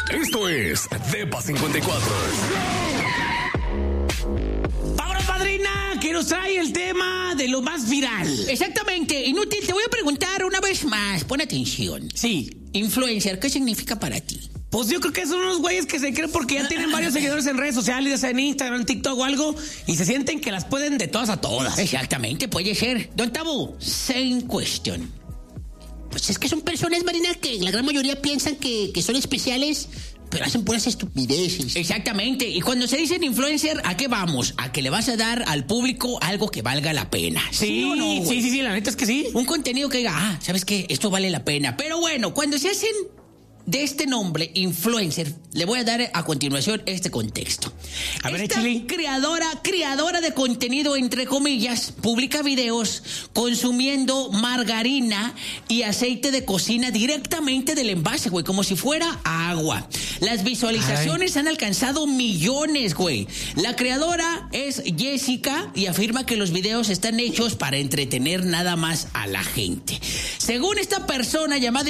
Esto es Depa 54. ¡Vámonos, padrina! Que nos trae el tema de lo más viral. Exactamente, inútil, te voy a preguntar una vez más. Pon atención. Sí. Influencer, ¿qué significa para ti? Pues yo creo que son unos güeyes que se creen porque ya tienen varios seguidores en redes sociales, ya sea en Instagram, en TikTok o algo, y se sienten que las pueden de todas a todas. Exactamente, puede ser. Don Tabu, same question. Pues es que son personas, Marina, que la gran mayoría piensan que son especiales, pero hacen puras estupideces. Exactamente, y cuando se dicen influencer, ¿a qué vamos? A que le vas a dar al público algo que valga la pena. Sí, o no, güey? sí, la neta es que sí. Un contenido que diga, ¿sabes qué? Esto vale la pena. Pero bueno, cuando se hacen de este nombre, influencer, le voy a dar a continuación este contexto. A ver, esta échale. creadora de contenido, entre comillas, publica videos consumiendo margarina y aceite de cocina directamente del envase, güey, como si fuera agua. Las visualizaciones han alcanzado millones, güey. La creadora es Jessica y afirma que los videos están hechos para entretener nada más a la gente. Según esta persona llamada